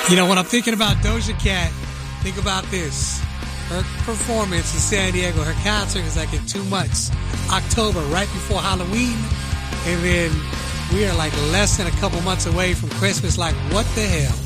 You know, when I'm thinking about Doja Cat, think about this. Her performance in San Diego, her concert is like in 2 months. October, right before Halloween. And then we are like less than a couple months away from Christmas. Like, what the hell?